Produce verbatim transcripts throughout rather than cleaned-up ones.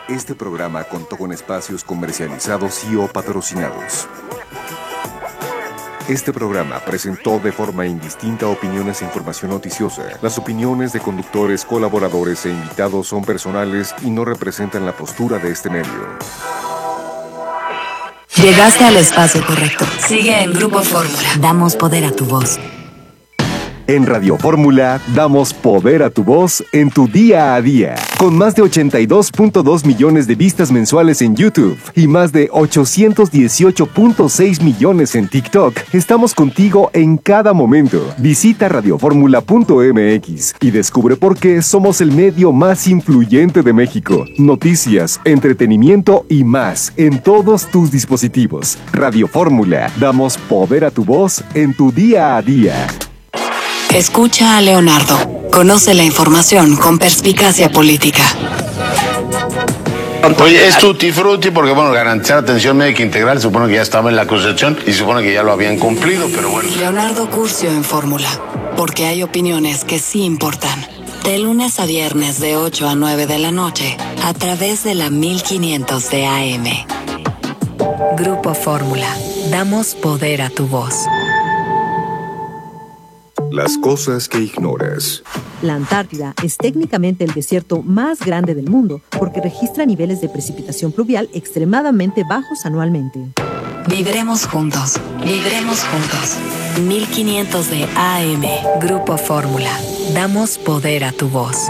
Este programa contó con espacios comercializados y o patrocinados. Este programa presentó de forma indistinta opiniones e información noticiosa. Las opiniones de conductores, colaboradores e invitados son personales y no representan la postura de este medio. Llegaste al espacio correcto. Sigue en Grupo Fórmula. Damos poder a tu voz. En Radio Fórmula, damos poder a tu voz en tu día a día. Con más de ochenta y dos punto dos millones de vistas mensuales en YouTube y más de ochocientos dieciocho punto seis millones en TikTok, estamos contigo en cada momento. Visita radioformula punto m x y descubre por qué somos el medio más influyente de México. Noticias, entretenimiento y más en todos tus dispositivos. Radio Fórmula, damos poder a tu voz en tu día a día. Escucha a Leonardo. Conoce la información con perspicacia política. Oye, es tutti frutti porque, bueno, garantizar atención médica integral, supone que ya estaba en la Constitución y supone que ya lo habían cumplido, pero bueno. Leonardo Curcio en Fórmula, porque hay opiniones que sí importan. De lunes a viernes de ocho a nueve de la noche, a través de la mil quinientos de A M. Grupo Fórmula. Damos poder a tu voz. Las cosas que ignoras. La Antártida es técnicamente el desierto más grande del mundo porque registra niveles de precipitación pluvial extremadamente bajos anualmente. Viviremos juntos, viviremos juntos. mil quinientos de A M. Grupo Fórmula. Damos poder a tu voz.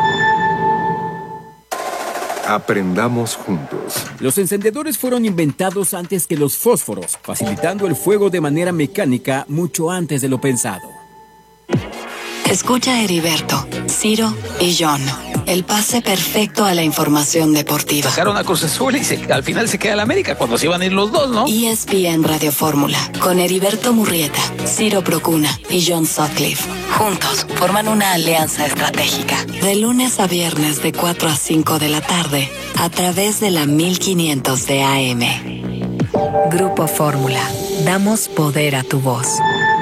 Aprendamos juntos. Los encendedores fueron inventados antes que los fósforos, facilitando el fuego de manera mecánica mucho antes de lo pensado. Escucha a Heriberto, Ciro y John. El pase perfecto a la información deportiva. Sacaron a Cruz Azul y se, al final se queda el América cuando se iban a ir los dos, ¿no? E S P N Radio Fórmula, con Heriberto Murrieta, Ciro Procuna y John Sutcliffe. Juntos forman una alianza estratégica. De lunes a viernes de cuatro a cinco de la tarde, a través de la mil quinientos de A M. Grupo Fórmula. Damos poder a tu voz.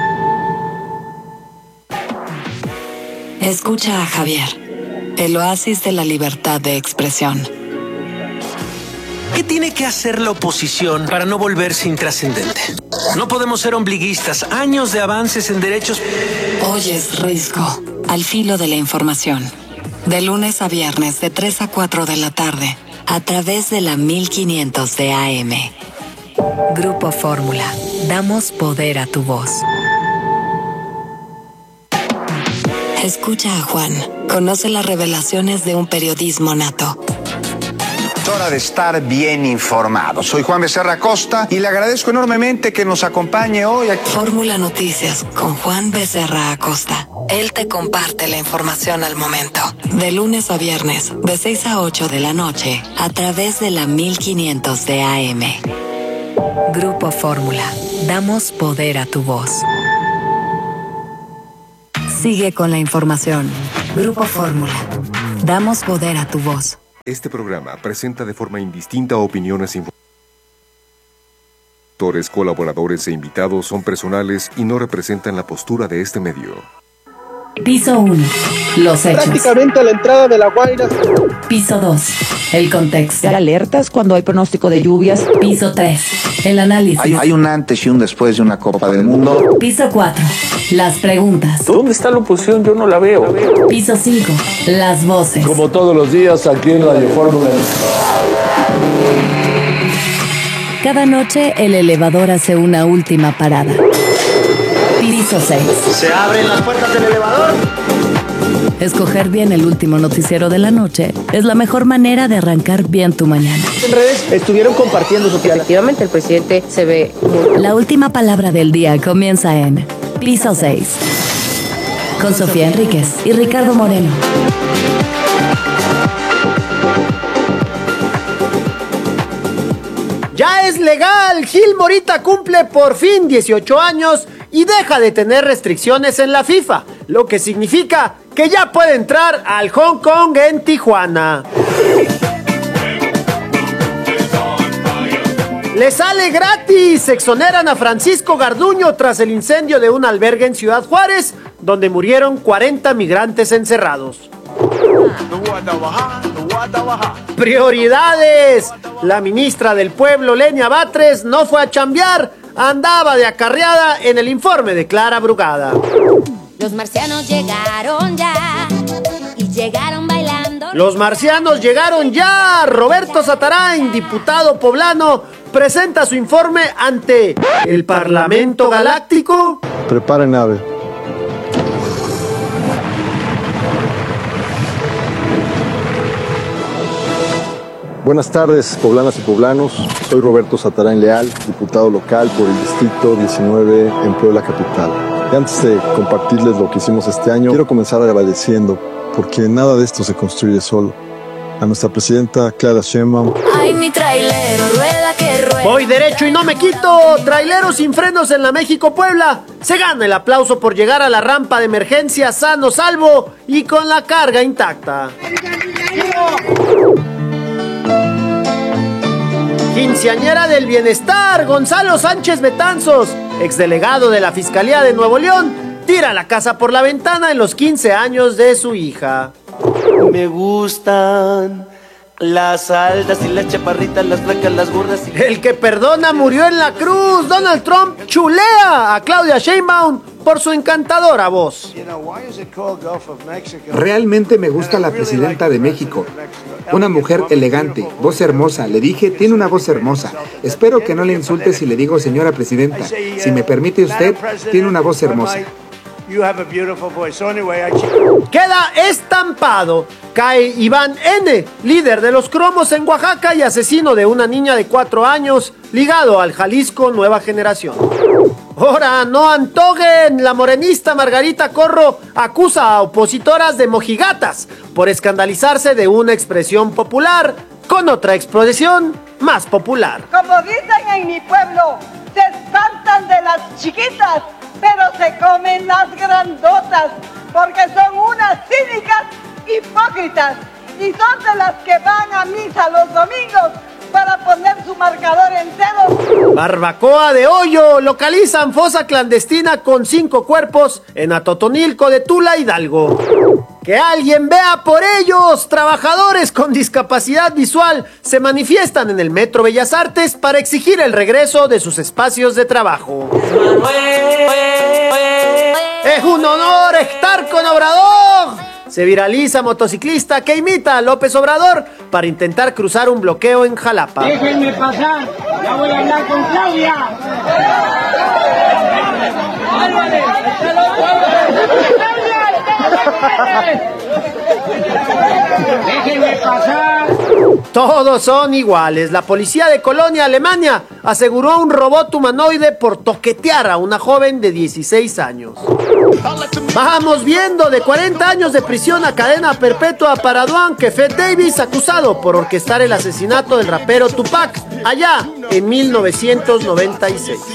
Escucha a Javier, el oasis de la libertad de expresión. ¿Qué tiene que hacer la oposición para no volverse intrascendente? No podemos ser ombliguistas. Años de avances en derechos. Oyes Risco, al filo de la información. De lunes a viernes de tres a cuatro de la tarde, a través de la mil quinientos de A M. Grupo Fórmula. Damos poder a tu voz. Escucha a Juan. Conoce las revelaciones de un periodismo nato. Es hora de estar bien informado. Soy Juan Becerra Acosta y le agradezco enormemente que nos acompañe hoy aquí. Fórmula Noticias con Juan Becerra Acosta. Él te comparte la información al momento. De lunes a viernes, de seis a ocho de la noche, a través de la mil quinientos de A M. Grupo Fórmula. Damos poder a tu voz. Sigue con la información. Grupo Fórmula. Damos poder a tu voz. Este programa presenta de forma indistinta opiniones e informaciones. Colaboradores e invitados son personales y no representan la postura de este medio. Piso uno. Los hechos. Prácticamente a la entrada de La Guaira. Piso dos. El contexto. Dar alertas cuando hay pronóstico de lluvias. Piso tres. El análisis. Hay, hay un antes y un después de una Copa del Mundo. Piso cuatro. Las preguntas. ¿Dónde está la oposición? Yo no la veo. Piso cinco. Las voces. Como todos los días aquí en Radio Fórmula. Cada noche el elevador hace una última parada. Piso seis. ¿Se abren las puertas del elevador? Escoger bien el último noticiero de la noche es la mejor manera de arrancar bien tu mañana. En redes estuvieron compartiendo su piala. Efectivamente, el presidente se ve muy... La última palabra del día comienza en Piso seis. Con Sofía Enríquez y Ricardo Moreno. Ya es legal. Gil Morita cumple por fin dieciocho años y deja de tener restricciones en la FIFA, lo que significa que ya puede entrar al Hong Kong en Tijuana. Le sale gratis. Exoneran a Francisco Garduño tras el incendio de un albergue en Ciudad Juárez, donde murieron cuarenta migrantes encerrados. Prioridades. La ministra del Pueblo, Lenia Batres, no fue a chambear, andaba de acarreada en el informe de Clara Brugada. Los marcianos llegaron ya y llegaron bailando. Los marcianos llegaron ya. Roberto Satarain, diputado poblano, presenta su informe ante el Parlamento Galáctico. Preparen nave. Buenas tardes, poblanas y poblanos. Soy Roberto Satarain Leal, diputado local por el Distrito diecinueve en Puebla Capital. Y antes de compartirles lo que hicimos este año, quiero comenzar agradeciendo, porque nada de esto se construye solo, a nuestra presidenta Clara Sheinbaum. Ay, mi trailero, rueda que rueda. Voy derecho y no me quito. Trailero sin frenos en la México-Puebla. Se gana el aplauso por llegar a la rampa de emergencia sano, salvo y con la carga intacta. Quinceañera del Bienestar, Gonzalo Sánchez Betanzos, exdelegado de la Fiscalía de Nuevo León, tira la casa por la ventana en los quince años de su hija. Me gustan las altas y las chaparritas, las flacas, las gordas. Y... El que perdona murió en la cruz. Donald Trump chulea a Claudia Sheinbaum por su encantadora voz. Realmente me gusta la presidenta de México. Una mujer elegante, voz hermosa. Le dije, tiene una voz hermosa. Espero que no le insulte si le digo señora presidenta. Si me permite usted, tiene una voz hermosa. Queda estampado. Cae Iván N., líder de los cromos en Oaxaca y asesino de una niña de cuatro años, ligado al Jalisco Nueva Generación. Ahora no antoguen. La morenista Margarita Corro acusa a opositoras de mojigatas por escandalizarse de una expresión popular con otra expresión más popular. Como dicen en mi pueblo, se espantan de las chiquitas, pero se comen las grandotas, porque son unas cínicas hipócritas y son de las que van a misa los domingos para poner su marcador entero. Barbacoa de hoyo. Localizan fosa clandestina con cinco cuerpos en Atotonilco de Tula, Hidalgo. ¡Que alguien vea por ellos! Trabajadores con discapacidad visual se manifiestan en el Metro Bellas Artes para exigir el regreso de sus espacios de trabajo. ¡Es un honor estar con Obrador! Se viraliza motociclista que imita a López Obrador para intentar cruzar un bloqueo en Jalapa. ¡Déjenme pasar! ¡Ya voy a hablar con Claudia! ¡Déjenme pasar! Todos son iguales. La policía de Colonia, Alemania, aseguró un robot humanoide por toquetear a una joven de dieciséis años. Vamos viendo, de cuarenta años de prisión a cadena perpetua para Duane Keffe Davis, acusado por orquestar el asesinato del rapero Tupac, allá en mil novecientos noventa y seis.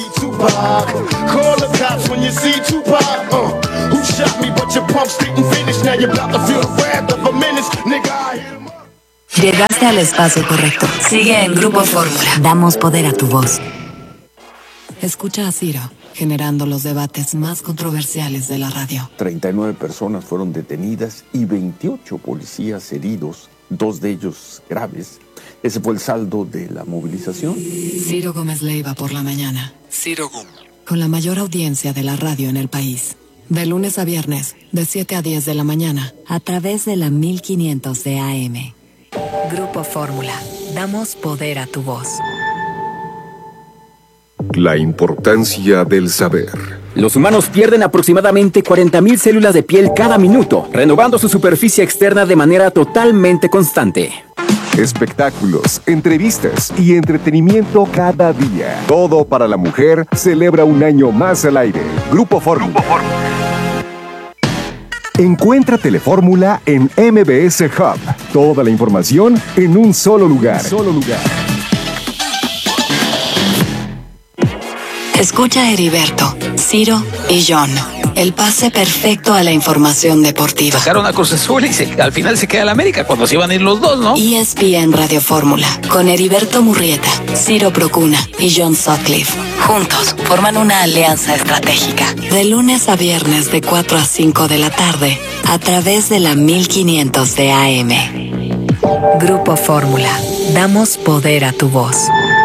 Llegaste al espacio correcto. Sigue en Grupo Fórmula. Damos poder a tu voz. Escucha a Ciro, generando los debates más controversiales de la radio. treinta y nueve personas fueron detenidas y veintiocho policías heridos, dos de ellos graves. Ese fue el saldo de la movilización. Ciro Gómez Leiva por la mañana. Ciro Gómez. Con la mayor audiencia de la radio en el país. De lunes a viernes, de siete a diez de la mañana, a través de la mil quinientos de A M. Grupo Fórmula. Damos poder a tu voz. La importancia del saber. Los humanos pierden aproximadamente cuarenta mil células de piel cada minuto, renovando su superficie externa de manera totalmente constante. Espectáculos, entrevistas y entretenimiento cada día. Todo para la mujer celebra un año más al aire. Grupo Fórmula. Grupo Fórmula. Encuentra Telefórmula en M B S Hub. Toda la información en un solo lugar. Solo lugar. Escucha a Heriberto, Ciro y John. el pase perfecto a la información deportiva. Sacaron a Cruz Azul y se, al final se queda la América cuando se iban a ir los dos, ¿no? E S P N Radio Fórmula, con Heriberto Murrieta, Ciro Procuna y John Sutcliffe. Juntos forman una alianza estratégica. De lunes a viernes de cuatro a cinco de la tarde, a través de la mil quinientos de A M. Grupo Fórmula. Damos poder a tu voz.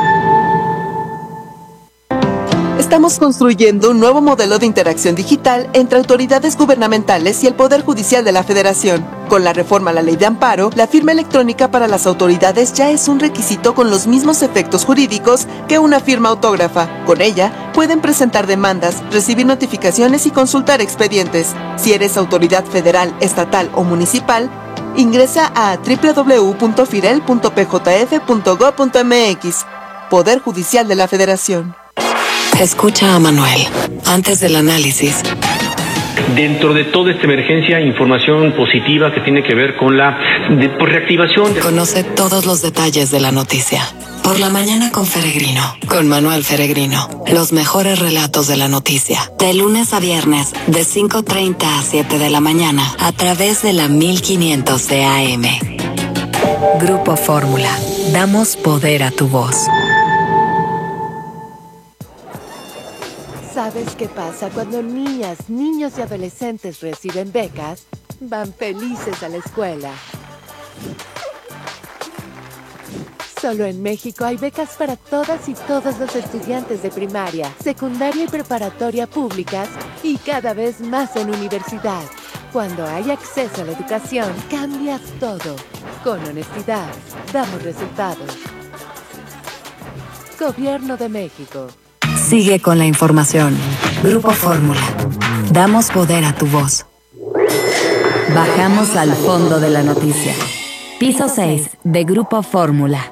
Estamos construyendo un nuevo modelo de interacción digital entre autoridades gubernamentales y el Poder Judicial de la Federación. Con la reforma a la Ley de Amparo, la firma electrónica para las autoridades ya es un requisito con los mismos efectos jurídicos que una firma autógrafa. Con ella, pueden presentar demandas, recibir notificaciones y consultar expedientes. Si eres autoridad federal, estatal o municipal, ingresa a doble u doble u doble u punto firel punto p j f punto gob punto m x. Poder Judicial de la Federación. Escucha a Manuel, antes del análisis. Dentro de toda esta emergencia, información positiva que tiene que ver con la de, pues, reactivación. De... Conoce todos los detalles de la noticia. Por la mañana con Feregrino, con Manuel Feregrino. Los mejores relatos de la noticia. De lunes a viernes, de cinco treinta a siete de la mañana, a través de la mil quinientos de A M. Grupo Fórmula. Damos poder a tu voz. ¿Sabes qué pasa cuando niñas, niños y adolescentes reciben becas? Van felices a la escuela. Solo en México hay becas para todas y todos los estudiantes de primaria, secundaria y preparatoria públicas y cada vez más en universidad. Cuando hay acceso a la educación, cambia todo. Con honestidad, damos resultados. Gobierno de México. Sigue con la información. Grupo Fórmula. Damos poder a tu voz. Bajamos al fondo de la noticia. Piso seis de Grupo Fórmula.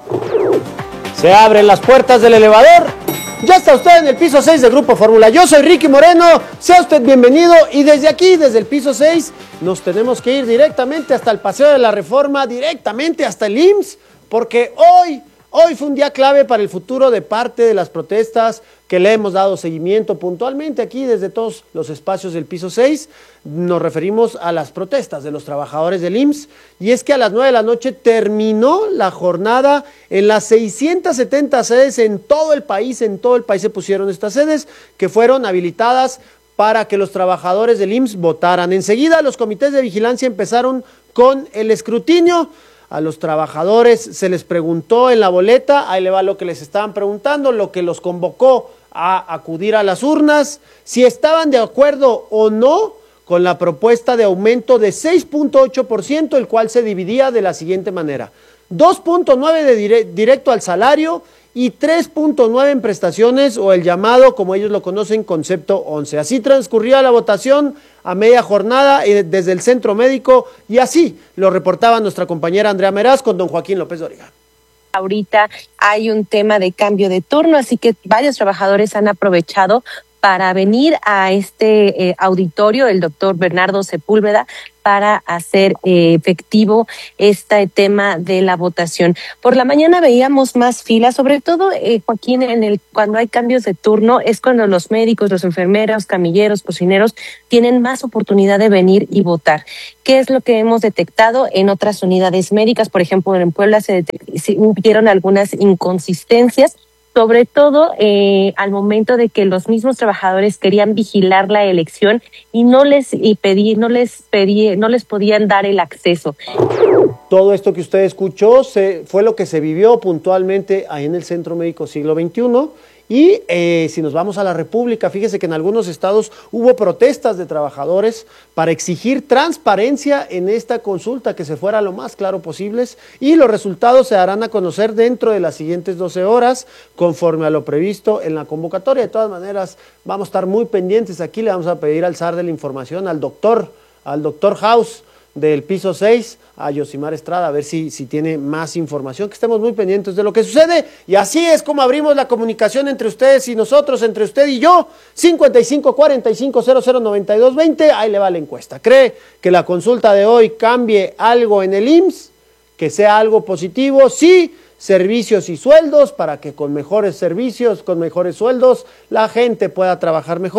Se abren las puertas del elevador. Ya está usted en el piso seis de Grupo Fórmula. Yo soy Ricky Moreno. Sea usted bienvenido. Y desde aquí, desde el piso seis, nos tenemos que ir directamente hasta el Paseo de la Reforma, directamente hasta el I M S S, porque hoy... Hoy fue un día clave para el futuro de parte de las protestas que le hemos dado seguimiento puntualmente aquí desde todos los espacios del piso seis. Nos referimos a las protestas de los trabajadores del I M S S, y es que a las nueve de la noche terminó la jornada en las seiscientas setenta sedes en todo el país. En todo el país se pusieron estas sedes que fueron habilitadas para que los trabajadores del I M S S votaran. Enseguida los comités de vigilancia empezaron con el escrutinio. A los trabajadores se les preguntó en la boleta, ahí le va lo que les estaban preguntando, lo que los convocó a acudir a las urnas, si estaban de acuerdo o no con la propuesta de aumento de seis punto ocho por ciento, el cual se dividía de la siguiente manera: dos punto nueve de dire- directo al salario y tres punto nueve en prestaciones, o el llamado, como ellos lo conocen, concepto once. Así transcurría la votación a media jornada eh, desde el centro médico, y así lo reportaba nuestra compañera Andrea Meraz con don Joaquín López Dóriga. Ahorita hay un tema de cambio de turno, así que varios trabajadores han aprovechado para venir a este eh, auditorio, el doctor Bernardo Sepúlveda, para hacer eh, efectivo este tema de la votación. Por la mañana veíamos más filas, sobre todo, eh, Joaquín, en el cuando hay cambios de turno, es cuando los médicos, los enfermeros, camilleros, cocineros tienen más oportunidad de venir y votar. ¿Qué es lo que hemos detectado en otras unidades médicas? Por ejemplo, en Puebla se, detect- se hubieron algunas inconsistencias, sobre todo eh, al momento de que los mismos trabajadores querían vigilar la elección y no les y pedí, no les pedí, no les podían dar el acceso. Todo esto que usted escuchó se, fue lo que se vivió puntualmente ahí en el Centro Médico Siglo veintiuno. Y eh, si nos vamos a la República, fíjese que en algunos estados hubo protestas de trabajadores para exigir transparencia en esta consulta, que se fuera lo más claro posible, y los resultados se darán a conocer dentro de las siguientes doce horas, conforme a lo previsto en la convocatoria. De todas maneras, vamos a estar muy pendientes. Aquí le vamos a pedir al zar de la información, al doctor, al doctor House del piso seis, a Yosimar Estrada, a ver si, si tiene más información, que estemos muy pendientes de lo que sucede. Y así es como abrimos la comunicación entre ustedes y nosotros, entre usted y yo. Cincuenta y cinco, cuarenta y cinco, cero cero, noventa y dos, veinte. Ahí le va la encuesta. ¿Cree que la consulta de hoy cambie algo en el I M S S? ¿Que sea algo positivo? Sí. Servicios y sueldos, para que con mejores servicios, con mejores sueldos, la gente pueda trabajar mejor.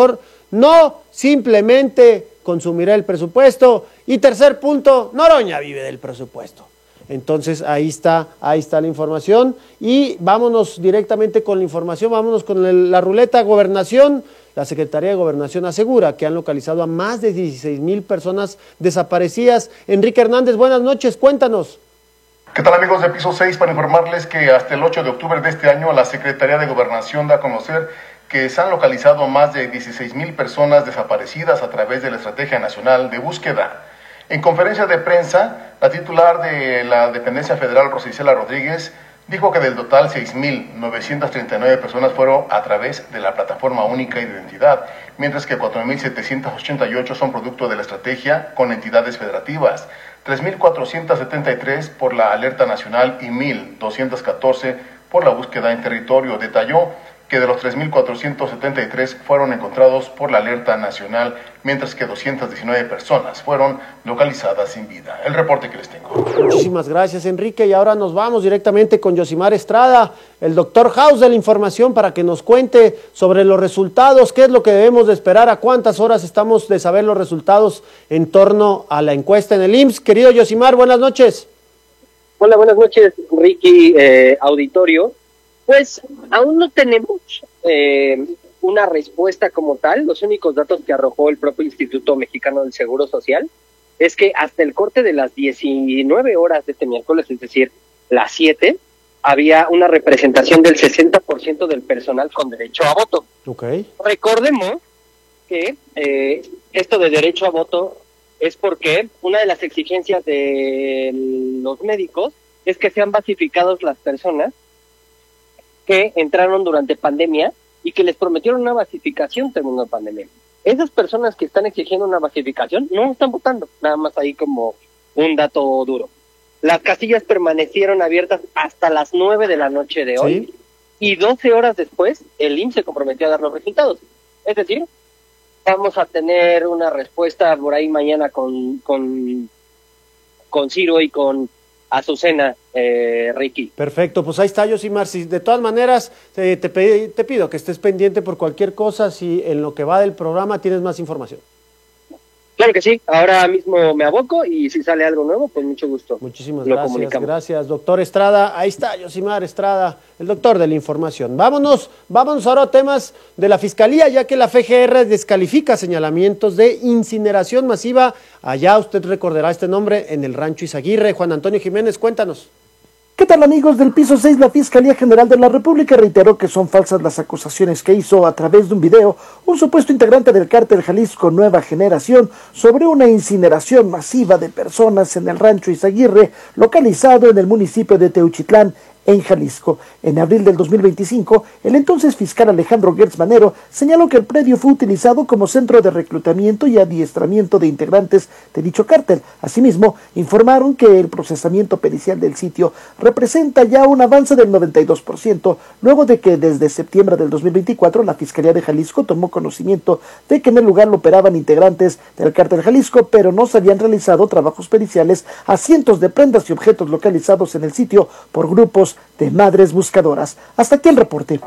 no simplemente consumirá el presupuesto. Y tercer punto, Noroña vive del presupuesto. Entonces ahí está, ahí está la información y vámonos directamente con la información, vámonos con el, la ruleta Gobernación. La Secretaría de Gobernación asegura que han localizado a más de dieciséis mil personas desaparecidas. Enrique Hernández, buenas noches, cuéntanos. ¿Qué tal, amigos de Piso seis? Para informarles que hasta el ocho de octubre de este año la Secretaría de Gobernación da a conocer que se han localizado más de dieciséis mil personas desaparecidas a través de la Estrategia Nacional de Búsqueda. En conferencia de prensa, la titular de la Dependencia Federal, Rosa Isela Rodríguez, dijo que del total seis mil novecientas treinta y nueve personas fueron a través de la Plataforma Única de Identidad, mientras que cuatro mil setecientas ochenta y ocho son producto de la estrategia con entidades federativas, tres mil cuatrocientas setenta y tres por la Alerta Nacional y mil doscientas catorce por la búsqueda en territorio. Detalló que de los tres mil cuatrocientos setenta y tres fueron encontrados por la Alerta Nacional, mientras que doscientas diecinueve personas fueron localizadas sin vida. El reporte que les tengo. Muchísimas gracias, Enrique, y ahora nos vamos directamente con Yosimar Estrada, el doctor House de la información, para que nos cuente sobre los resultados, qué es lo que debemos de esperar, a cuántas horas estamos de saber los resultados en torno a la encuesta en el I M S S. Querido Yosimar, buenas noches. Hola, buenas noches, Ricky, eh, auditorio. Pues aún no tenemos eh, una respuesta como tal. Los únicos datos que arrojó el propio Instituto Mexicano del Seguro Social es que hasta el corte de las diecinueve horas de este miércoles, es decir, las siete, había una representación del sesenta por ciento del personal con derecho a voto. Okay. Recordemos que eh, esto de derecho a voto es porque una de las exigencias de los médicos es que sean basificados las personas que entraron durante pandemia y que les prometieron una basificación terminando la pandemia. Esas personas que están exigiendo una basificación no están votando, nada más ahí como un dato duro. Las casillas permanecieron abiertas hasta las nueve de la noche de hoy, ¿sí? Y doce horas después el I M S S se comprometió a dar los resultados. Es decir, vamos a tener una respuesta por ahí mañana con, con, con Ciro y con Azucena, eh, Ricky. Perfecto, pues ahí está, Yosimar. Si de todas maneras eh, te, pe te pido que estés pendiente por cualquier cosa, si en lo que va del programa tienes más información. Claro que sí, ahora mismo me aboco y si sale algo nuevo, pues mucho gusto. Muchísimas gracias, gracias, doctor Estrada. Ahí está, Yosimar Estrada, el doctor de la información. Vámonos, vámonos ahora a temas de la Fiscalía, ya que la F G R descalifica señalamientos de incineración masiva. Allá usted recordará este nombre en el Rancho Izaguirre. Juan Antonio Jiménez, cuéntanos. ¿Qué tal, amigos del Piso seis? La Fiscalía General de la República reiteró que son falsas las acusaciones que hizo a través de un video un supuesto integrante del cártel Jalisco Nueva Generación sobre una incineración masiva de personas en el Rancho Izaguirre, localizado en el municipio de Teuchitlán, en Jalisco. En abril del dos mil veinticinco, el entonces fiscal Alejandro Gertz Manero señaló que el predio fue utilizado como centro de reclutamiento y adiestramiento de integrantes de dicho cártel. Asimismo, informaron que el procesamiento pericial del sitio representa ya un avance del noventa y dos por ciento, luego de que desde septiembre del dos mil veinticuatro la Fiscalía de Jalisco tomó conocimiento de que en el lugar lo operaban integrantes del cártel Jalisco, pero no se habían realizado trabajos periciales a cientos de prendas y objetos localizados en el sitio por grupos de madres buscadoras. Hasta aquí el reporte.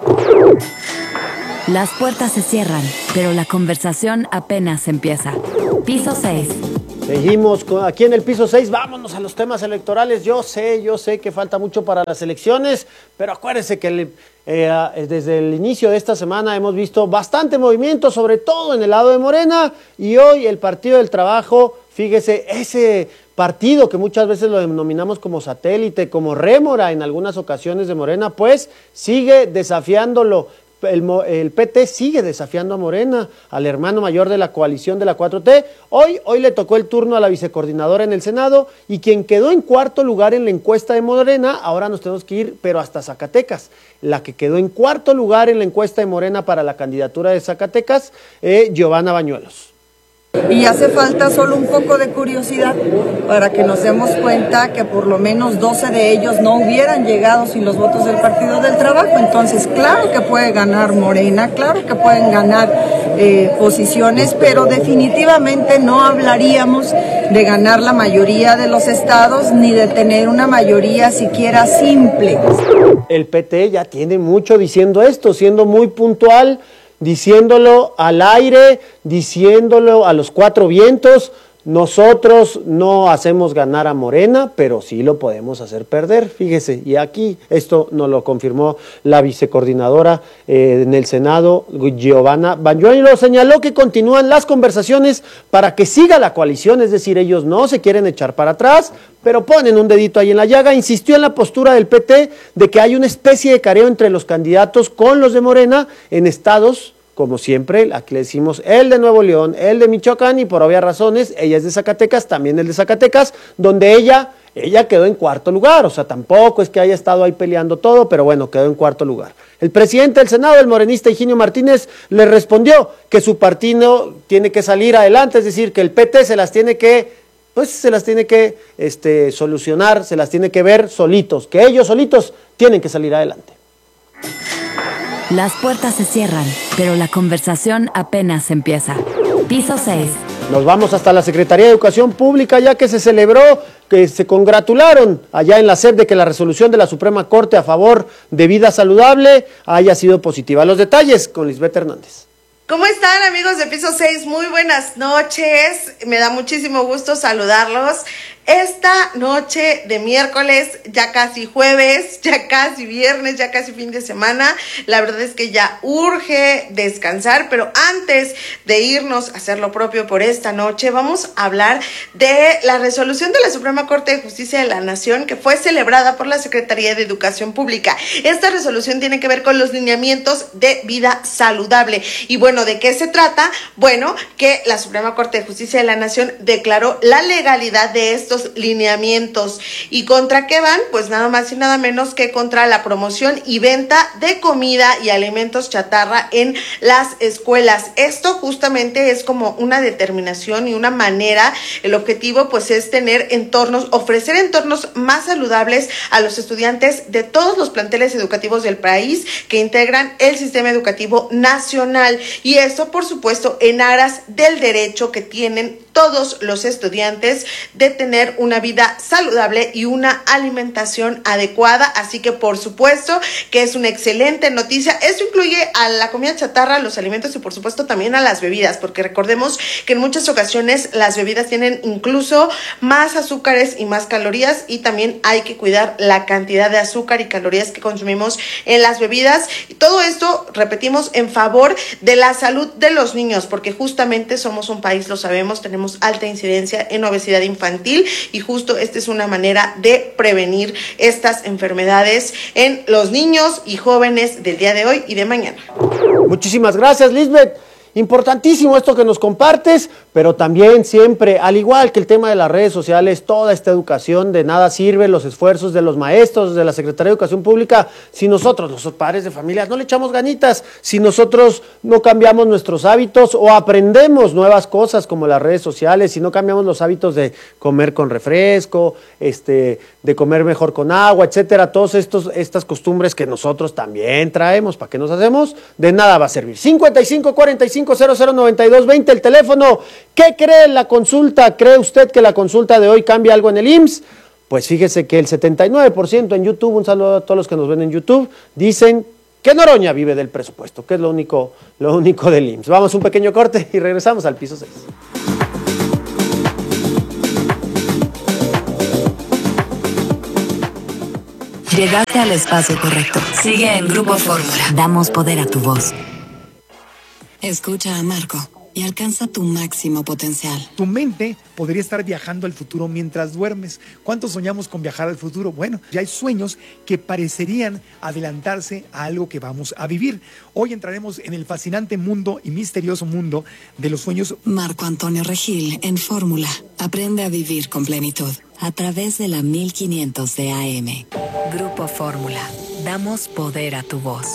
Las puertas se cierran, pero la conversación apenas empieza. Piso seis. Seguimos con, aquí en el Piso seis, vámonos a los temas electorales. Yo sé, yo sé que falta mucho para las elecciones, pero acuérdense que el, eh, desde el inicio de esta semana hemos visto bastante movimiento, sobre todo en el lado de Morena, y hoy el Partido del Trabajo, fíjese, ese partido que muchas veces lo denominamos como satélite, como rémora en algunas ocasiones de Morena, pues sigue desafiándolo. El, el P T sigue desafiando a Morena, al hermano mayor de la coalición de la cuatro T. Hoy, hoy le tocó el turno a la vicecoordinadora en el Senado, y quien quedó en cuarto lugar en la encuesta de Morena, ahora nos tenemos que ir, pero hasta Zacatecas. La que quedó en cuarto lugar en la encuesta de Morena para la candidatura de Zacatecas, eh, Giovanna Bañuelos. Y hace falta solo un poco de curiosidad para que nos demos cuenta que por lo menos doce de ellos no hubieran llegado sin los votos del Partido del Trabajo. Entonces, claro que puede ganar Morena, claro que pueden ganar eh, posiciones, pero definitivamente no hablaríamos de ganar la mayoría de los estados ni de tener una mayoría siquiera simple. El P T ya tiene mucho diciendo esto, siendo muy puntual. diciéndolo al aire, diciéndolo a los cuatro vientos. Nosotros no hacemos ganar a Morena, pero sí lo podemos hacer perder, fíjese, y aquí esto nos lo confirmó la vicecoordinadora eh, en el Senado, Giovanna Banjuan, y lo señaló que continúan las conversaciones para que siga la coalición, es decir, ellos no se quieren echar para atrás, pero ponen un dedito ahí en la llaga. Insistió en la postura del P T de que hay una especie de careo entre los candidatos con los de Morena en estados, como siempre, aquí le decimos el de Nuevo León, el de Michoacán, y por obvias razones, ella es de Zacatecas, también el de Zacatecas, donde ella, ella quedó en cuarto lugar, o sea, tampoco es que haya estado ahí peleando todo, pero bueno, quedó en cuarto lugar. El presidente del Senado, el morenista Higinio Martínez, le respondió que su partido tiene que salir adelante, es decir, que el P T se las tiene que, pues se las tiene que este, solucionar, se las tiene que ver solitos, que ellos solitos tienen que salir adelante. Las puertas se cierran, pero la conversación apenas empieza. Piso seis. Nos vamos hasta la Secretaría de Educación Pública, ya que se celebró, que se congratularon allá en la S E P de que la resolución de la Suprema Corte a favor de vida saludable haya sido positiva. Los detalles con Lisbeth Hernández. ¿Cómo están, amigos de Piso seis? Muy buenas noches. Me da muchísimo gusto saludarlos. Esta noche de miércoles, ya casi jueves, ya casi viernes, ya casi fin de semana, la verdad es que ya urge descansar, pero antes de irnos a hacer lo propio por esta noche, vamos a hablar de la resolución de la Suprema Corte de Justicia de la Nación que fue celebrada por la Secretaría de Educación Pública. Esta resolución tiene que ver con los lineamientos de vida saludable. Y bueno, ¿de qué se trata? Bueno, que la Suprema Corte de Justicia de la Nación declaró la legalidad de estos lineamientos. ¿Y contra qué van? Pues nada más y nada menos que contra la promoción y venta de comida y alimentos chatarra en las escuelas. Esto justamente es como una determinación y una manera, el objetivo pues es tener entornos, ofrecer entornos más saludables a los estudiantes de todos los planteles educativos del país que integran el sistema educativo nacional. Y esto, por supuesto, en aras del derecho que tienen todos los estudiantes de tener una vida saludable y una alimentación adecuada. Así que por supuesto que es una excelente noticia. Esto incluye a la comida chatarra, a los alimentos y por supuesto también a las bebidas, porque recordemos que en muchas ocasiones las bebidas tienen incluso más azúcares y más calorías, y también hay que cuidar la cantidad de azúcar y calorías que consumimos en las bebidas. Y todo esto, repetimos, en favor de la salud de los niños, porque justamente somos un país, lo sabemos, tenemos alta incidencia en obesidad infantil, y justo esta es una manera de prevenir estas enfermedades en los niños y jóvenes del día de hoy y de mañana. Muchísimas gracias, Lisbeth. Importantísimo esto que nos compartes, pero también siempre, al igual que el tema de las redes sociales, toda esta educación, de nada sirven los esfuerzos de los maestros, de la Secretaría de Educación Pública, si nosotros, los padres de familia, no le echamos ganitas, si nosotros no cambiamos nuestros hábitos o aprendemos nuevas cosas como las redes sociales, si no cambiamos los hábitos de comer con refresco, este, de comer mejor con agua, etcétera, todas estas costumbres que nosotros también traemos, ¿para qué nos hacemos? De nada va a servir. cincuenta y cinco, cuarenta y cinco, cero cero, noventa y dos, veinte, el teléfono. ¿Qué cree la consulta? ¿Cree usted que la consulta de hoy cambia algo en el I M S S? Pues fíjese que el setenta y nueve por ciento en YouTube, un saludo a todos los que nos ven en YouTube, dicen que Noroña vive del presupuesto, que es lo único, lo único del I M S S. Vamos a un pequeño corte y regresamos al piso seis. Llegaste al espacio correcto. Sigue en Grupo Fórmula. Damos poder a tu voz. Escucha a Marco y alcanza tu máximo potencial. Tu mente podría estar viajando al futuro mientras duermes. ¿Cuántos soñamos con viajar al futuro? Bueno, ya hay sueños que parecerían adelantarse a algo que vamos a vivir. Hoy entraremos en el fascinante mundo y misterioso mundo de los sueños. Marco Antonio Regil en Fórmula. Aprende a vivir con plenitud a través de la mil quinientos de A M. Grupo Fórmula. Damos poder a tu voz.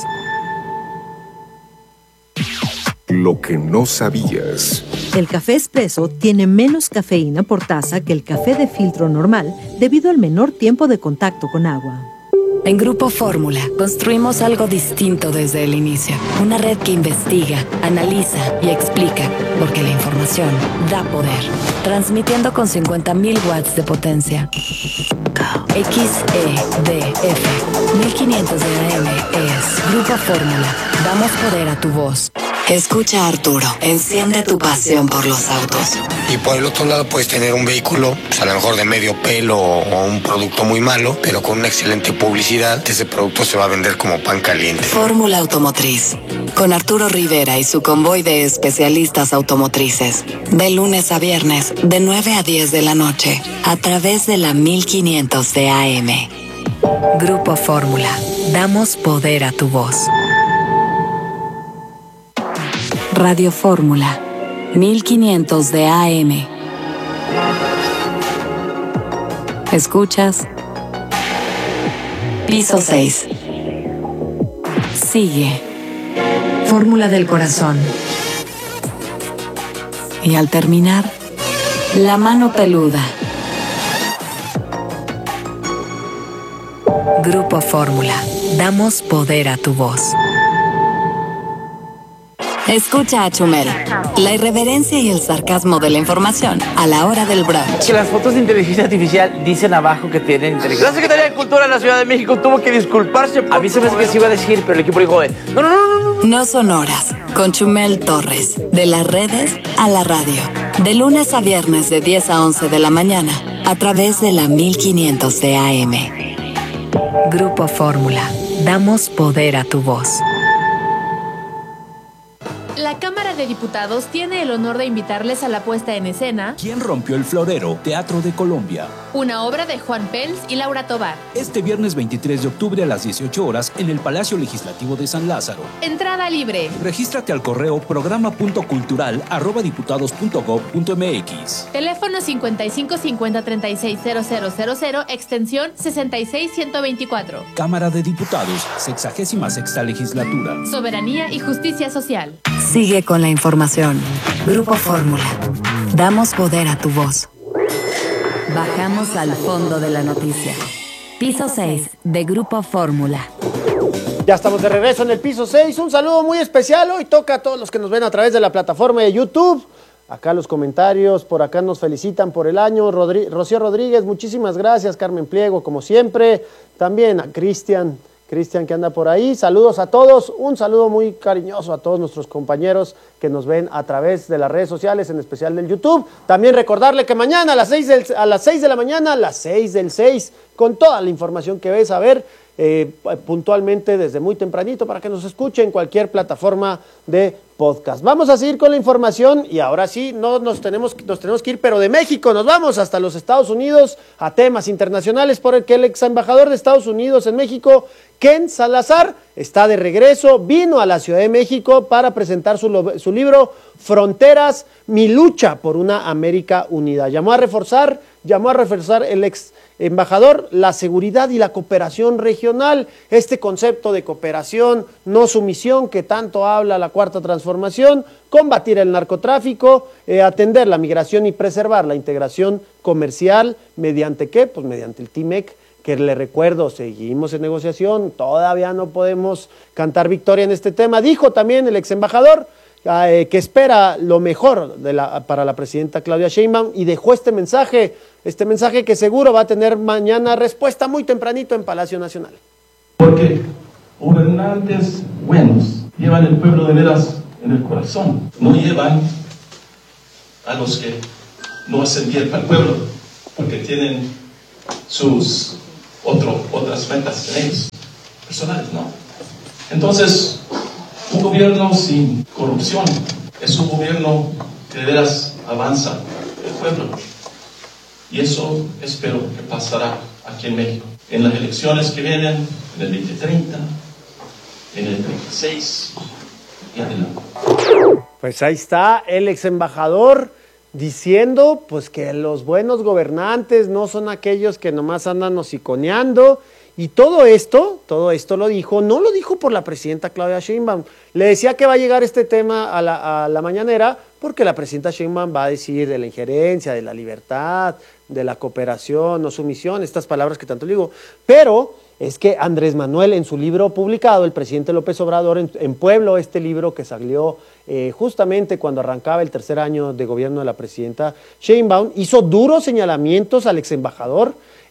Lo que no sabías. El café expreso tiene menos cafeína por taza que el café de filtro normal debido al menor tiempo de contacto con agua. En Grupo Fórmula construimos algo distinto desde el inicio. Una red que investiga, analiza y explica, porque la información da poder. Transmitiendo con cincuenta mil watts de potencia. X E D F mil quinientos de A M es Grupo Grupo Fórmula. Damos poder a tu voz. Escucha a Arturo. Enciende tu pasión por los autos. Y por el otro lado puedes tener un vehículo, pues a lo mejor de medio pelo o un producto muy malo, pero con una excelente publicidad, ese producto se va a vender como pan caliente. Fórmula Automotriz. Con Arturo Rivera y su convoy de especialistas automotrices. De lunes a viernes, de nueve a diez de la noche, a través de la mil quinientos de A M. Grupo Fórmula. Damos poder a tu voz. Radio Fórmula. mil quinientos de A M. Escuchas. Piso seis. Sigue. Fórmula del corazón. Y al terminar, la mano peluda. Grupo Fórmula. Damos poder a tu voz. Escucha a Chumel. La irreverencia y el sarcasmo de la información a la hora del brunch. Que las fotos de inteligencia artificial dicen abajo que tienen inteligencia. La Secretaría de Cultura de la Ciudad de México tuvo que disculparse. Por a mí se me hace que se iba a decir, pero el equipo dijo, no, no, no, no, no. No son horas. Con Chumel Torres. De las redes a la radio. De lunes a viernes de diez a once de la mañana. A través de la mil quinientos de A M. Grupo Fórmula. Damos poder a tu voz. La Cámara de Diputados tiene el honor de invitarles a la puesta en escena ¿Quién rompió el florero? Teatro de Colombia. Una obra de Juan Pels y Laura Tobar. Este viernes veintitrés de octubre a las dieciocho horas en el Palacio Legislativo de San Lázaro. Entrada libre. Regístrate al correo programa punto cultural arroba diputados punto gob punto m x. Teléfono cincuenta y cinco cincuenta treinta y seis cero cero cero cero, extensión sesenta y seis ciento veinticuatro. Cámara de Diputados, sexagésima sexta legislatura. Soberanía y justicia social. Sigue con la información. Grupo Fórmula. Damos poder a tu voz. Bajamos al fondo de la noticia. Piso seis de Grupo Fórmula. Ya estamos de regreso en el piso seis. Un saludo muy especial. Hoy toca a todos los que nos ven a través de la plataforma de YouTube. Acá los comentarios, por acá nos felicitan por el año. Rodri- Rocío Rodríguez, muchísimas gracias. Carmen Pliego, como siempre. También a Cristian. Cristian que anda por ahí, saludos a todos, un saludo muy cariñoso a todos nuestros compañeros que nos ven a través de las redes sociales, en especial del YouTube. También recordarle que mañana a las seis, del, a las seis de la mañana, a las seis del seis, con toda la información que ves a ver, eh, puntualmente desde muy tempranito para que nos escuche en cualquier plataforma de podcast. Vamos a seguir con la información y ahora sí, no nos tenemos, nos tenemos que ir, pero de México nos vamos hasta los Estados Unidos a temas internacionales por el que el ex embajador de Estados Unidos en México, Ken Salazar, está de regreso, vino a la Ciudad de México para presentar su, su libro Fronteras, mi lucha por una América unida. Llamó a reforzar, llamó a reforzar el ex embajador la seguridad y la cooperación regional, este concepto de cooperación, no sumisión que tanto habla la Cuarta Transformación, combatir el narcotráfico, eh, atender la migración y preservar la integración comercial, ¿mediante qué? Pues mediante el T M E C, que le recuerdo, seguimos en negociación, todavía no podemos cantar victoria en este tema. Dijo también el ex embajador eh, que espera lo mejor de la, para la presidenta Claudia Sheinbaum y dejó este mensaje, este mensaje que seguro va a tener mañana respuesta muy tempranito en Palacio Nacional. Porque gobernantes buenos llevan el pueblo de veras en el corazón, no llevan a los que no hacen bien para el pueblo, porque tienen sus otro, otras metas en ellos, personales, ¿no? Entonces, un gobierno sin corrupción es un gobierno que de veras avanza el pueblo. Y eso espero que pasará aquí en México. En las elecciones que vienen, en el veinte treinta, en el treinta y seis y adelante. Pues ahí está el ex embajador diciendo pues que los buenos gobernantes no son aquellos que nomás andan hociconeando, y todo esto, todo esto lo dijo, no lo dijo por la presidenta Claudia Sheinbaum. Le decía que va a llegar este tema a la, a la mañanera porque la presidenta Sheinbaum va a decir de la injerencia, de la libertad, de la cooperación, no sumisión, estas palabras que tanto digo, pero es que Andrés Manuel en su libro publicado, el presidente López Obrador en, en Pueblo, este libro que salió eh, justamente cuando arrancaba el tercer año de gobierno de la presidenta Sheinbaum, hizo duros señalamientos al ex embajador.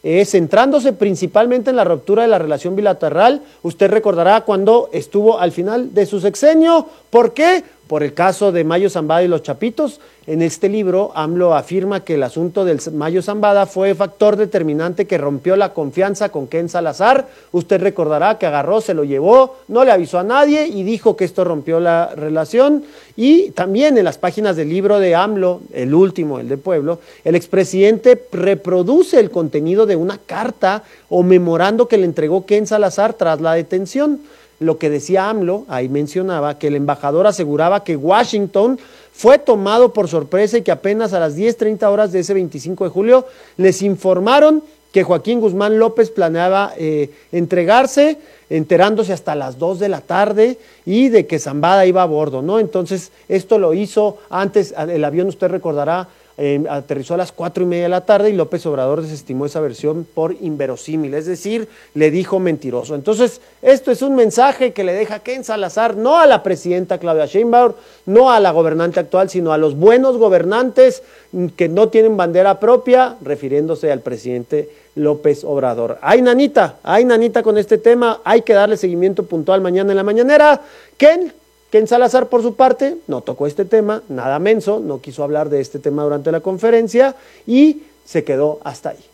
eh, centrándose principalmente en la ruptura de la relación bilateral. Usted recordará cuando estuvo al final de su sexenio. ¿Por qué? Por el caso de Mayo Zambada y los Chapitos. En este libro, AMLO afirma que el asunto del Mayo Zambada fue factor determinante que rompió la confianza con Ken Salazar. Usted recordará que agarró, se lo llevó, no le avisó a nadie y dijo que esto rompió la relación. Y también en las páginas del libro de AMLO, el último, el de Pueblo, el expresidente reproduce el contenido de una carta o memorando que le entregó Ken Salazar tras la detención. Lo que decía AMLO, ahí mencionaba que el embajador aseguraba que Washington fue tomado por sorpresa y que apenas a las diez treinta horas de ese veinticinco de julio les informaron que Joaquín Guzmán López planeaba eh, entregarse, enterándose hasta las dos de la tarde y de que Zambada iba a bordo, ¿no? Entonces, esto lo hizo antes, el avión, usted recordará, Eh, aterrizó a las cuatro y media de la tarde y López Obrador desestimó esa versión por inverosímil, es decir, le dijo mentiroso. Entonces, esto es un mensaje que le deja Ken Salazar, no a la presidenta Claudia Sheinbaum, no a la gobernante actual, sino a los buenos gobernantes que no tienen bandera propia, refiriéndose al presidente López Obrador. Ay, nanita, ay, nanita con este tema, hay que darle seguimiento puntual mañana en la mañanera. Ken, Ken Salazar, por su parte, no tocó este tema, nada menso, no quiso hablar de este tema durante la conferencia y se quedó hasta ahí.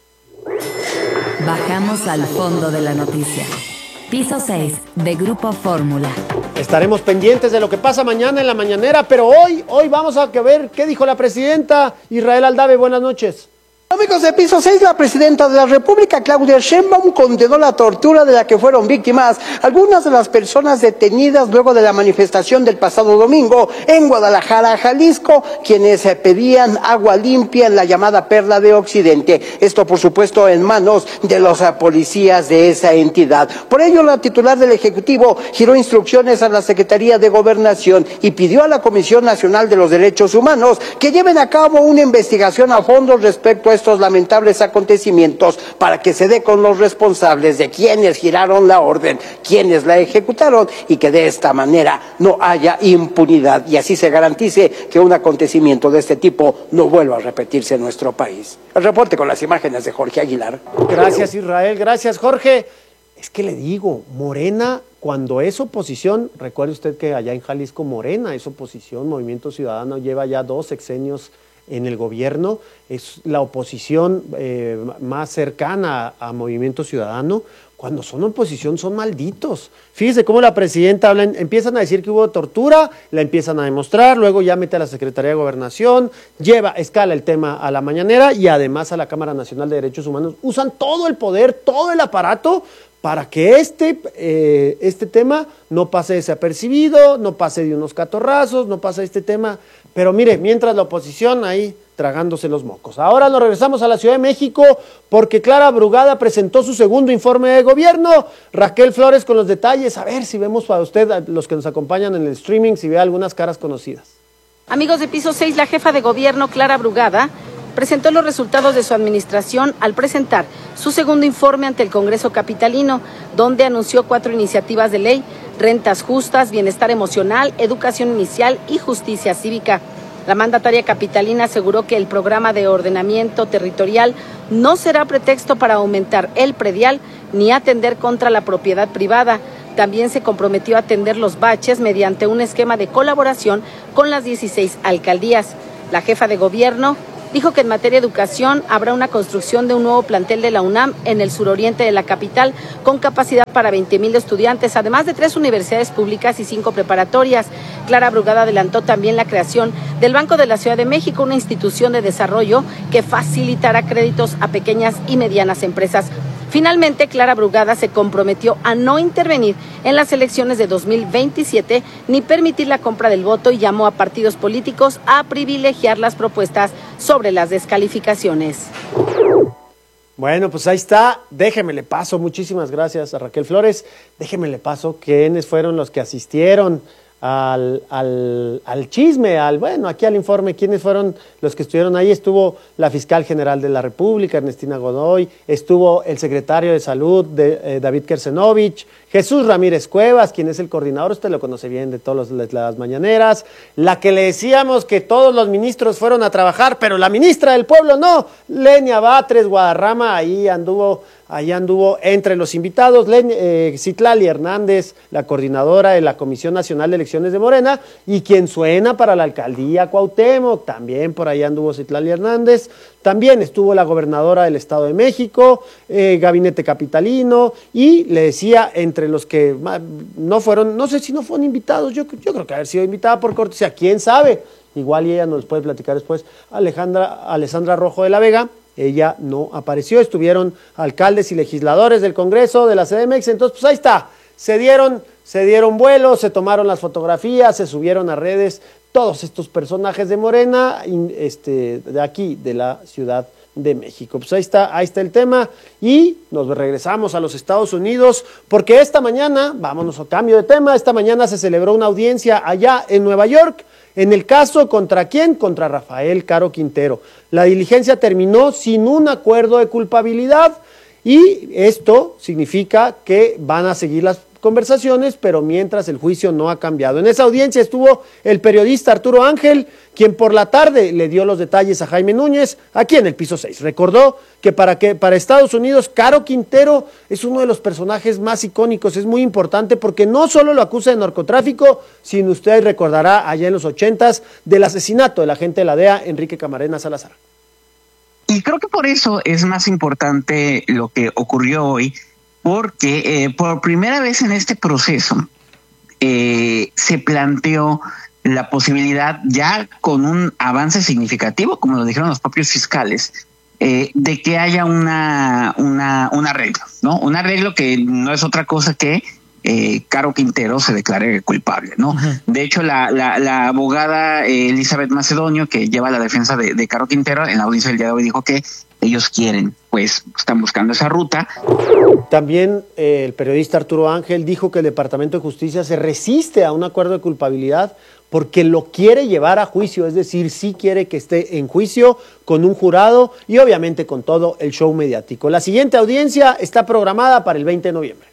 Bajamos al fondo de la noticia. Piso seis de Grupo Fórmula. Estaremos pendientes de lo que pasa mañana en la mañanera, pero hoy, hoy vamos a ver qué dijo la presidenta. Israel Aldave, buenas noches. Amigos de Piso seis, la presidenta de la República, Claudia Sheinbaum, condenó la tortura de la que fueron víctimas algunas de las personas detenidas luego de la manifestación del pasado domingo en Guadalajara, Jalisco, quienes pedían agua limpia en la llamada Perla de Occidente. Esto, por supuesto, en manos de los policías de esa entidad. Por ello, la titular del Ejecutivo giró instrucciones a la Secretaría de Gobernación y pidió a la Comisión Nacional de los Derechos Humanos que lleven a cabo una investigación a fondo respecto a estos lamentables acontecimientos para que se dé con los responsables de quienes giraron la orden, quienes la ejecutaron y que de esta manera no haya impunidad y así se garantice que un acontecimiento de este tipo no vuelva a repetirse en nuestro país. El reporte con las imágenes de Jorge Aguilar. Gracias, Israel, gracias, Jorge. Es que le digo, Morena, cuando es oposición, recuerde usted que allá en Jalisco Morena es oposición, Movimiento Ciudadano lleva ya dos sexenios en el gobierno, es la oposición eh, más cercana a, a Movimiento Ciudadano. Cuando son oposición son malditos. Fíjese cómo la presidenta habla, empiezan a decir que hubo tortura, la empiezan a demostrar, luego ya mete a la Secretaría de Gobernación, lleva, escala el tema a la mañanera y además a la Cámara Nacional de Derechos Humanos. Usan todo el poder, todo el aparato para que este, eh, este tema no pase desapercibido, no pase de unos catorrazos, no pase este tema. Pero mire, mientras la oposición ahí tragándose los mocos. Ahora nos regresamos a la Ciudad de México porque Clara Brugada presentó su segundo informe de gobierno. Raquel Flores con los detalles. A ver si vemos para usted, a los que nos acompañan en el streaming, si ve algunas caras conocidas. Amigos de Piso seis, la jefa de gobierno, Clara Brugada, presentó los resultados de su administración al presentar su segundo informe ante el Congreso Capitalino, donde anunció cuatro iniciativas de ley: rentas justas, bienestar emocional, educación inicial y justicia cívica. La mandataria capitalina aseguró que el programa de ordenamiento territorial no será pretexto para aumentar el predial ni atender contra la propiedad privada. También se comprometió a atender los baches mediante un esquema de colaboración con las dieciséis alcaldías. La jefa de gobierno dijo que en materia de educación habrá una construcción de un nuevo plantel de la UNAM en el suroriente de la capital con capacidad para veinte mil estudiantes, además de tres universidades públicas y cinco preparatorias. Clara Brugada adelantó también la creación del Banco de la Ciudad de México, una institución de desarrollo que facilitará créditos a pequeñas y medianas empresas. Finalmente, Clara Brugada se comprometió a no intervenir en las elecciones de dos mil veintisiete ni permitir la compra del voto y llamó a partidos políticos a privilegiar las propuestas sobre las descalificaciones. Bueno, pues ahí está. Déjeme le paso. Muchísimas gracias a Raquel Flores. Déjeme le paso quiénes fueron los que asistieron al, al, al chisme, al bueno, aquí al informe, quiénes fueron los que estuvieron ahí. Estuvo la fiscal general de la República, Ernestina Godoy, estuvo el secretario de Salud, de, eh, David Kersenovich, Jesús Ramírez Cuevas, quien es el coordinador, usted lo conoce bien de todas las mañaneras, la que le decíamos que todos los ministros fueron a trabajar, pero la ministra del Pueblo no, Lenia Batres Guadarrama, ahí anduvo, ahí anduvo entre los invitados, Len, eh, Citlali Hernández, la coordinadora de la Comisión Nacional de Elecciones de Morena, y quien suena para la alcaldía Cuauhtémoc, también por ahí anduvo Citlali Hernández, también estuvo la gobernadora del Estado de México, eh, gabinete capitalino, y le decía, entre los que no fueron, no sé si no fueron invitados, yo, yo creo que haber sido invitada por cortesía, quién sabe, igual y ella nos puede platicar después, Alejandra, Alessandra Rojo de la Vega, ella no apareció, estuvieron alcaldes y legisladores del Congreso, de la C D M X, entonces pues ahí está, se dieron, se dieron vuelo, se tomaron las fotografías, se subieron a redes, todos estos personajes de Morena, este, de aquí, de la Ciudad de México. Pues ahí está, ahí está el tema, y nos regresamos a los Estados Unidos, porque esta mañana, vámonos a cambio de tema, esta mañana se celebró una audiencia allá en Nueva York, en el caso, ¿contra quién? Contra Rafael Caro Quintero. La diligencia terminó sin un acuerdo de culpabilidad, y esto significa que van a seguir las conversaciones, pero mientras el juicio no ha cambiado. En esa audiencia estuvo el periodista Arturo Ángel, quien por la tarde le dio los detalles a Jaime Núñez, aquí en el piso seis. Recordó que para, que para Estados Unidos, Caro Quintero es uno de los personajes más icónicos, es muy importante porque no solo lo acusa de narcotráfico, sino usted recordará allá en los ochentas del asesinato del agente de la D E A, Enrique Camarena Salazar. Y creo que por eso es más importante lo que ocurrió hoy, porque eh, por primera vez en este proceso eh, se planteó la posibilidad, ya con un avance significativo, como lo dijeron los propios fiscales, eh, de que haya una, una un arreglo, ¿no? Un arreglo que no es otra cosa que eh, Caro Quintero se declare culpable, ¿no? Uh-huh. De hecho, la, la, la abogada eh, Elizabeth Macedonio, que lleva la defensa de, de Caro Quintero, en la audiencia del día de hoy dijo que ellos quieren, pues están buscando esa ruta. También eh, el periodista Arturo Ángel dijo que el Departamento de Justicia se resiste a un acuerdo de culpabilidad porque lo quiere llevar a juicio, es decir, sí quiere que esté en juicio con un jurado y obviamente con todo el show mediático. La siguiente audiencia está programada para el veinte de noviembre.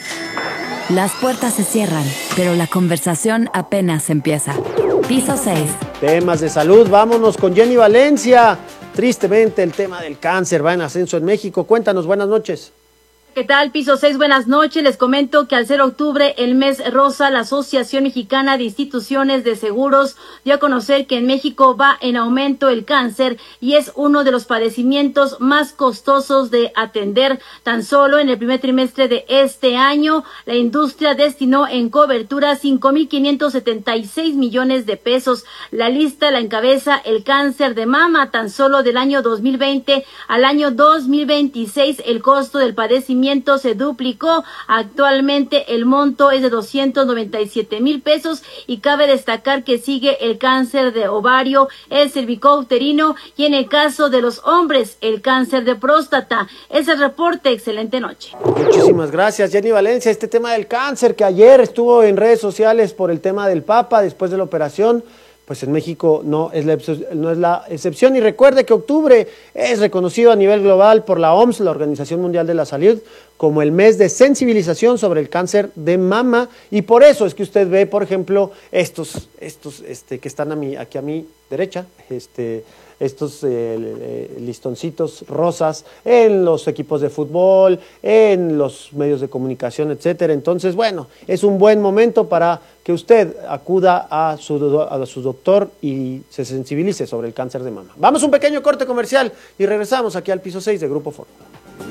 Las puertas se cierran, pero la conversación apenas empieza. Piso seis. Temas de salud, vámonos con Jenny Valencia. Tristemente el tema del cáncer va en ascenso en México. Cuéntanos, buenas noches. ¿Qué tal? Piso seis, buenas noches. Les comento que al ser octubre, el mes rosa, la Asociación Mexicana de Instituciones de Seguros dio a conocer que en México va en aumento el cáncer y es uno de los padecimientos más costosos de atender. Tan solo en el primer trimestre de este año, la industria destinó en cobertura cinco mil quinientos setenta y seis millones de pesos. La lista la encabeza el cáncer de mama. Tan solo del año dos mil veinte al año dos mil veintiséis, el costo del padecimiento se duplicó. Actualmente el monto es de doscientos noventa y siete mil pesos y cabe destacar que sigue el cáncer de ovario, el cervicouterino y en el caso de los hombres el cáncer de próstata. Es el reporte. Excelente noche. Muchísimas gracias, Jenny Valencia. Este tema del cáncer que ayer estuvo en redes sociales por el tema del Papa después de la operación, pues en México no es, la, no es la excepción. Y recuerde que octubre es reconocido a nivel global por la O M S, la Organización Mundial de la Salud, como el mes de sensibilización sobre el cáncer de mama. Y por eso es que usted ve, por ejemplo, estos, estos este, que están a mi, aquí a mi derecha, este, estos eh, listoncitos rosas en los equipos de fútbol, en los medios de comunicación, etcétera. Entonces, bueno, es un buen momento para que usted acuda a su, a su doctor y se sensibilice sobre el cáncer de mama. Vamos a un pequeño corte comercial y regresamos aquí al piso seis de Grupo Fórmula.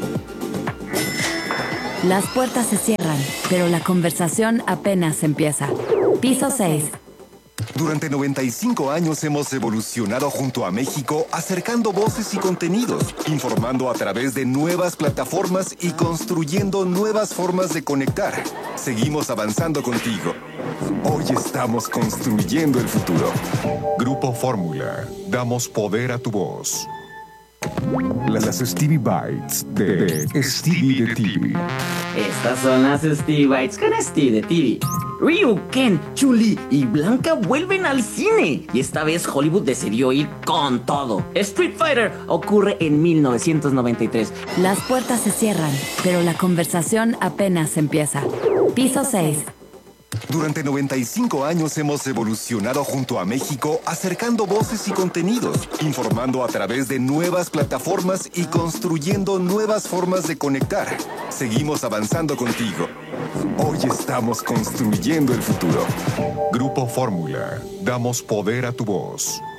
Las puertas se cierran, pero la conversación apenas empieza. Piso seis. Durante noventa y cinco años hemos evolucionado junto a México, acercando voces y contenidos, informando a través de nuevas plataformas y construyendo nuevas formas de conectar. Seguimos avanzando contigo. Hoy estamos construyendo el futuro. Grupo Fórmula. Damos poder a tu voz. Las Stevie Bites de Stevie de T V. Estas son las Stevie Bites con Stevie de T V. Ryu, Ken, Chun-Li y Blanca vuelven al cine. Y esta vez Hollywood decidió ir con todo. Street Fighter ocurre en mil novecientos noventa y tres. Las puertas se cierran, pero la conversación apenas empieza. Piso seis. Durante noventa y cinco años hemos evolucionado junto a México, acercando voces y contenidos, informando a través de nuevas plataformas y construyendo nuevas formas de conectar. Seguimos avanzando contigo. Hoy estamos construyendo el futuro. Grupo Fórmula. Damos poder a tu voz.